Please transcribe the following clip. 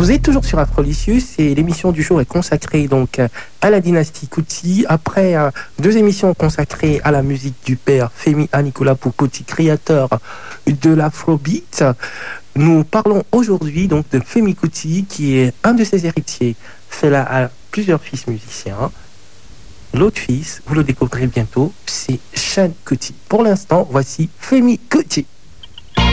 Vous êtes toujours sur Afrolicious et l'émission du jour est consacrée donc à la dynastie Kuti. Après deux émissions consacrées à la musique du père Femi Anikulapo Kuti, créateur de l'Afrobeat, nous parlons aujourd'hui donc de Femi Kuti qui est un de ses héritiers. Fela a plusieurs fils musiciens. L'autre fils, vous le découvrirez bientôt, c'est Sean Kuti. Pour l'instant, voici Femi Kuti.